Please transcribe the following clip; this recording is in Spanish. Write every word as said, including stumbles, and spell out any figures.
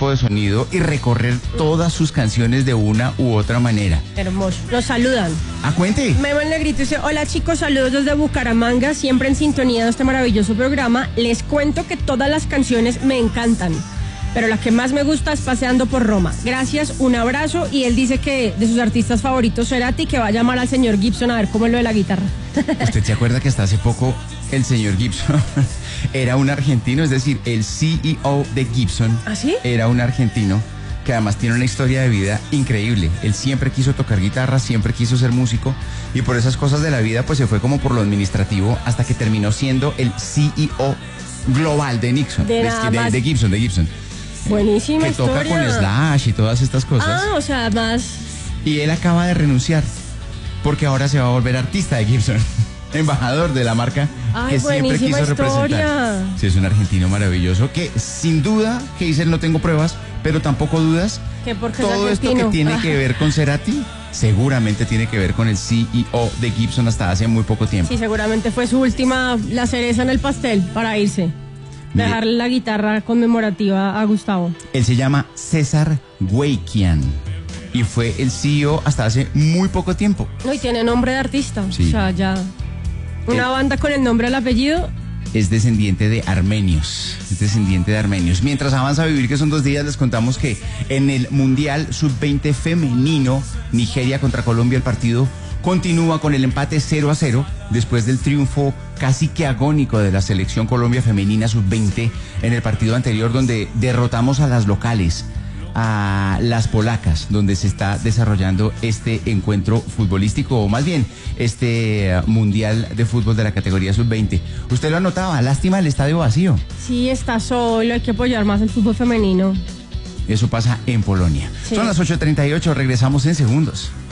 equipo de sonido y recorrer todas sus canciones de una u otra manera. Hermoso. Nos saludan. Ah, cuente. Memo el Negrito dice, hola chicos, saludos desde Bucaramanga, siempre en sintonía de este maravilloso programa. Les cuento que todas las canciones me encantan, pero la que más me gusta es Paseando por Roma. Gracias, un abrazo. Y él dice que de sus artistas favoritos Cerati, que va a llamar al señor Gibson a ver cómo es lo de la guitarra. ¿Usted se acuerda que hasta hace poco el señor Gibson era un argentino? Es decir, el C E O de Gibson. ¿Ah, sí? Era un argentino que además tiene una historia de vida increíble. Él siempre quiso tocar guitarra, siempre quiso ser músico, y por esas cosas de la vida pues se fue como por lo administrativo hasta que terminó siendo el C E O global de Nixon, de, de, de, de Gibson, de Gibson. Buenísima que historia. Que toca con Slash y todas estas cosas. Ah, o sea, además... Y él acaba de renunciar porque ahora se va a volver artista de Gibson, embajador de la marca. Ay, que siempre quiso historia. representar. Sí, es un argentino maravilloso que sin duda, que dice no tengo pruebas, pero tampoco dudas, que porque todo esto que tiene que ver con Cerati seguramente tiene que ver con el C E O de Gibson hasta hace muy poco tiempo. Sí, seguramente fue su última, la cereza en el pastel para irse. Dejarle la guitarra conmemorativa a Gustavo. Él se llama César Gueikian y fue el C E O hasta hace muy poco tiempo. No, y tiene nombre de artista. Sí. O sea, ya. Una él banda con el nombre al apellido. Es descendiente de armenios. Es descendiente de armenios. Mientras avanza a vivir, que son dos días, les contamos que en el Mundial sub veinte femenino, Nigeria contra Colombia, el partido continúa con el empate cero a cero después del triunfo casi que agónico de la selección Colombia femenina sub veinte en el partido anterior, donde derrotamos a las locales, a las polacas, donde se está desarrollando este encuentro futbolístico, o más bien este uh, mundial de fútbol de la categoría sub veinte. Usted lo anotaba, lástima el estadio vacío. Sí, está solo, hay que apoyar más el fútbol femenino. Eso pasa en Polonia. Sí. Son las ocho treinta y ocho, regresamos en segundos.